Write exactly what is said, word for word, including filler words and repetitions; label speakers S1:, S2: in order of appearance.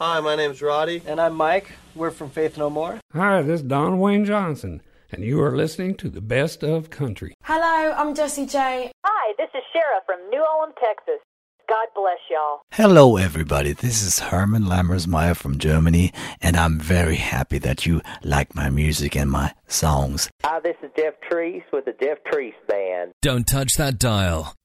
S1: Hi, my name's Roddy.
S2: And I'm Mike. We're from Faith No More.
S3: Hi, this is Don Wayne Johnson, and you are listening to the best of country.
S4: Hello, I'm Jessie J.
S5: Hi, this is Shara from New Ulm, Texas. God bless y'all.
S6: Hello, everybody. This is Herman Lammersmeyer from Germany, and I'm very happy that you like my music and my songs.
S7: Hi, this is Jeff Treese with the Jeff Treese Band.
S8: Don't touch that dial.